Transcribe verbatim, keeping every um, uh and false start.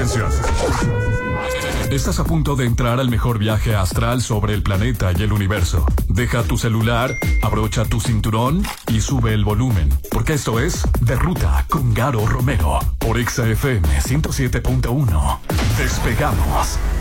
atención. Estás a punto de entrar al mejor viaje astral sobre el planeta y el universo. Deja tu celular, abrocha tu cinturón y sube el volumen, porque esto es De Ruta con Garo Romero por Exa F M ciento siete punto uno. Despegamos.